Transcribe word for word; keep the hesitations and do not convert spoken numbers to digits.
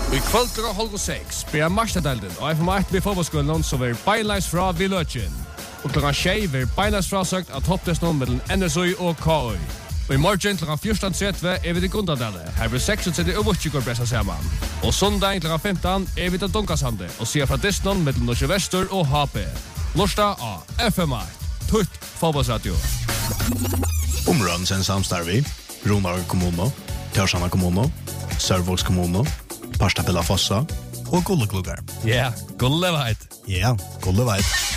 I kvöld klokka halv og seks blir Marstadalden og F M ett blir fotballskolen som er beinleis fra Villøtjen. Og klokka tjei blir beinleis frasøkt av topptesten mellom N S I og K I. Og i morgen klokka fjorten tretti er vi til Gundadale. Her blir seksogtretti ubåtskikor bressa sammen. Og sondag klokka femten er vi til Dunkasande og sier fra Disney mellom Norge Vestur og H P. Lorsta av F M ett. Tutt fotballsradio. Områden sen samstarvi, Ronar kommuno, Tørsana kommuno, Sørvolds kommuno, Parsta Pella Fossa og Gulleklubber. Ja, yeah, Gulleveit. Ja, yeah, Gulleveit.